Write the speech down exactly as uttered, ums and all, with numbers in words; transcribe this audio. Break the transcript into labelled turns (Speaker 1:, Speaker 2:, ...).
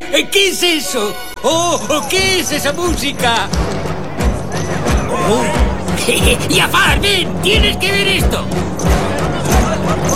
Speaker 1: ¿Qué es eso? ¡Oh! ¿Qué es esa música? ¡Oh! ¡Jafar, ven! ¡Tienes que ver esto!